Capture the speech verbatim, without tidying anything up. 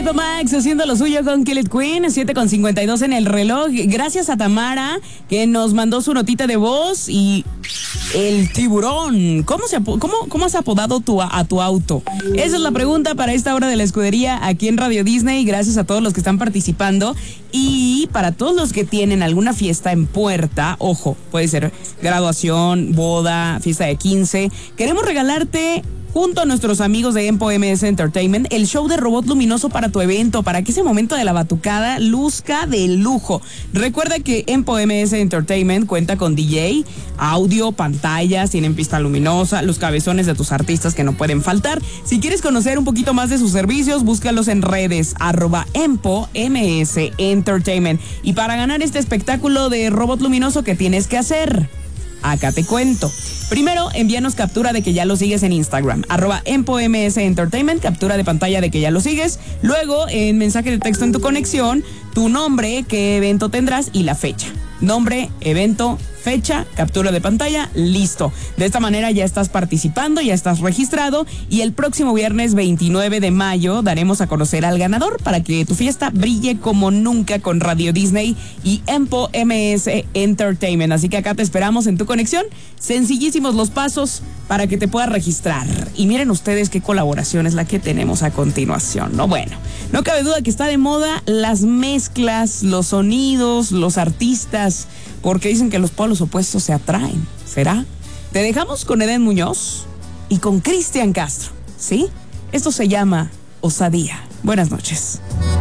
Fleetwood Mac haciendo lo suyo con Kill It Queen, siete con cincuenta y dos en el reloj. Gracias a Tamara que nos mandó su notita de voz. Y el tiburón, ¿cómo, se, cómo, cómo has apodado tu, a tu auto? Esa es la pregunta para esta hora de la escudería aquí en Radio Disney. Gracias a todos los que están participando. Y para todos los que tienen alguna fiesta en puerta, ojo, puede ser graduación, boda, fiesta de quince, queremos regalarte, junto a nuestros amigos de Empo M S Entertainment, el show de robot luminoso para tu evento, para que ese momento de la batucada luzca de lujo. Recuerda que Empo M S Entertainment cuenta con D J, audio, pantallas, tienen pista luminosa, los cabezones de tus artistas que no pueden faltar. Si quieres conocer un poquito más de sus servicios, búscalos en redes, arroba Empo M S Entertainment. Y para ganar este espectáculo de robot luminoso, ¿qué tienes que hacer? Acá te cuento. Primero, envíanos captura de que ya lo sigues en Instagram, arroba Empo M S Entertainment, captura de pantalla de que ya lo sigues. Luego, en mensaje de texto en tu conexión, tu nombre, qué evento tendrás y la fecha. Nombre, evento, fecha, captura de pantalla, listo. De esta manera ya estás participando, ya estás registrado y el próximo viernes veintinueve de mayo daremos a conocer al ganador para que tu fiesta brille como nunca con Radio Disney y Empo M S Entertainment. Así que acá te esperamos en tu conexión. Sencillísimos los pasos para que te puedas registrar. Y miren ustedes qué colaboración es la que tenemos a continuación, ¿no? Bueno, no cabe duda que está de moda las mezclas, los sonidos, los artistas, porque dicen que los polos opuestos se atraen. ¿Será? Te dejamos con Eden Muñoz y con Cristian Castro, ¿sí? Esto se llama Osadía. Buenas noches.